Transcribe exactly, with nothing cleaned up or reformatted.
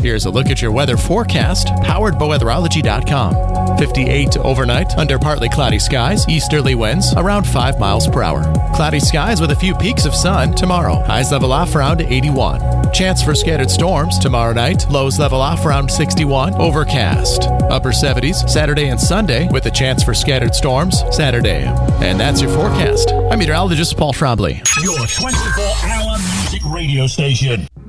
Here's a look at your weather forecast, powered by weatherology dot com. fifty-eight overnight, under partly cloudy skies, easterly winds around five miles per hour. Cloudy skies with a few peaks of sun tomorrow. Highs level off around eighty-one. Chance for scattered storms tomorrow night. Lows level off around sixty-one. Overcast. Upper seventies Saturday and Sunday with a chance for scattered storms Saturday. And that's your forecast. I'm meteorologist Paul Trombley. Your twenty-four hour music radio station.